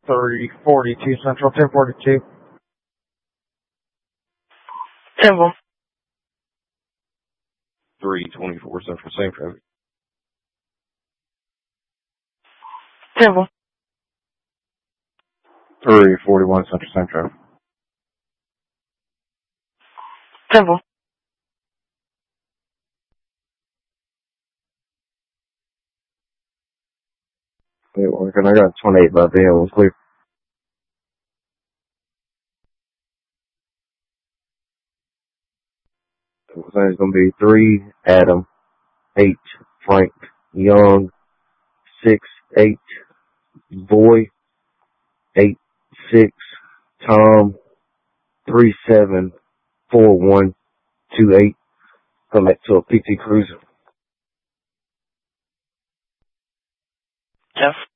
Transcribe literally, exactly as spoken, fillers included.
three forty-two Central, ten forty-two. Temple. three twenty-four Central, same traffic. Temple. three forty-one Central, same traffic. Temple. Wait, working. I got twenty-eight by the hill. Clear. It's going to be three Adam, eight Frank Young, six eight Boy, eight six Tom, three seven four one two eight. Come back to a P T Cruiser. Jeff.